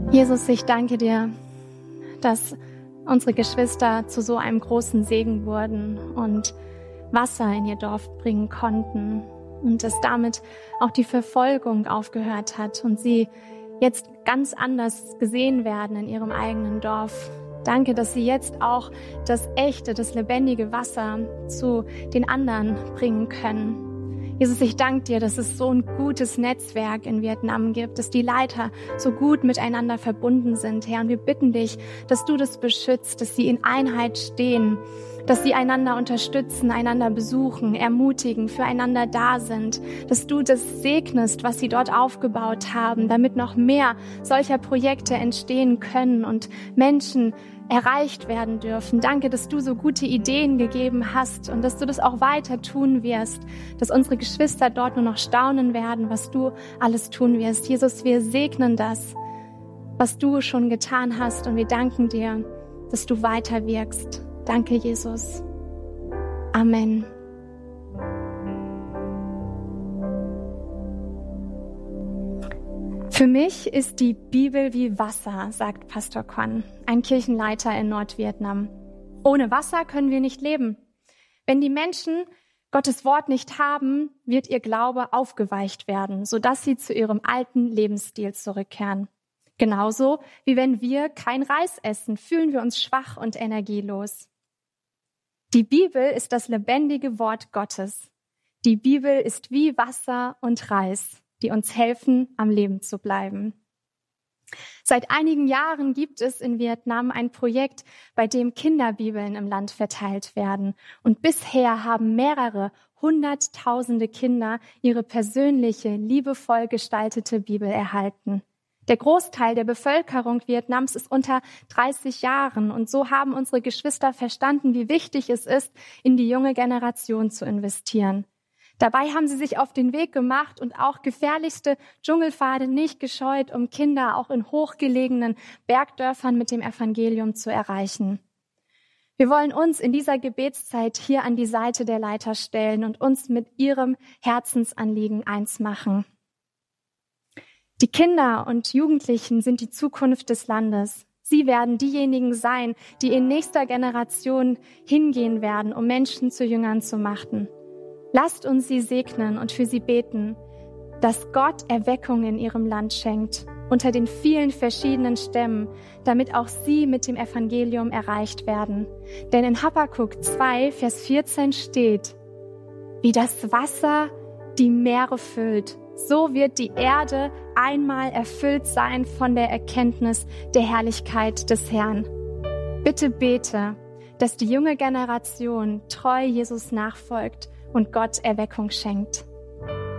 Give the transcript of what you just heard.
Jesus, ich danke dir, dass unsere Geschwister zu so einem großen Segen wurden und Wasser in ihr Dorf bringen konnten und dass damit auch die Verfolgung aufgehört hat und sie jetzt ganz anders gesehen werden in ihrem eigenen Dorf. Danke, dass sie jetzt auch das echte, das lebendige Wasser zu den anderen bringen können. Jesus, ich danke dir, dass es so ein gutes Netzwerk in Vietnam gibt, dass die Leiter so gut miteinander verbunden sind, Herr. Und wir bitten dich, dass du das beschützt, dass sie in Einheit stehen, dass sie einander unterstützen, einander besuchen, ermutigen, füreinander da sind, dass du das segnest, was sie dort aufgebaut haben, damit noch mehr solcher Projekte entstehen können und Menschen erreicht werden dürfen. Danke, dass du so gute Ideen gegeben hast und dass du das auch weiter tun wirst, dass unsere Geschwister dort nur noch staunen werden, was du alles tun wirst. Jesus, wir segnen das, was du schon getan hast und wir danken dir, dass du weiter wirkst. Danke, Jesus. Amen. Für mich ist die Bibel wie Wasser, sagt Pastor Quan, ein Kirchenleiter in Nordvietnam. Ohne Wasser können wir nicht leben. Wenn die Menschen Gottes Wort nicht haben, wird ihr Glaube aufgeweicht werden, sodass sie zu ihrem alten Lebensstil zurückkehren. Genauso wie wenn wir kein Reis essen, fühlen wir uns schwach und energielos. Die Bibel ist das lebendige Wort Gottes. Die Bibel ist wie Wasser und Reis, die uns helfen, am Leben zu bleiben. Seit einigen Jahren gibt es in Vietnam ein Projekt, bei dem Kinderbibeln im Land verteilt werden. Und bisher haben mehrere hunderttausende Kinder ihre persönliche, liebevoll gestaltete Bibel erhalten. Der Großteil der Bevölkerung Vietnams ist unter 30 Jahren. Und so haben unsere Geschwister verstanden, wie wichtig es ist, in die junge Generation zu investieren. Dabei haben sie sich auf den Weg gemacht und auch gefährlichste Dschungelpfade nicht gescheut, um Kinder auch in hochgelegenen Bergdörfern mit dem Evangelium zu erreichen. Wir wollen uns in dieser Gebetszeit hier an die Seite der Leiter stellen und uns mit ihrem Herzensanliegen eins machen. Die Kinder und Jugendlichen sind die Zukunft des Landes. Sie werden diejenigen sein, die in nächster Generation hingehen werden, um Menschen zu Jüngern zu machen. Lasst uns sie segnen und für sie beten, dass Gott Erweckung in ihrem Land schenkt, unter den vielen verschiedenen Stämmen, damit auch sie mit dem Evangelium erreicht werden. Denn in Habakkuk 2, Vers 14 steht, wie das Wasser die Meere füllt, so wird die Erde einmal erfüllt sein von der Erkenntnis der Herrlichkeit des Herrn. Bitte bete, dass die junge Generation treu Jesus nachfolgt und Gott Erweckung schenkt.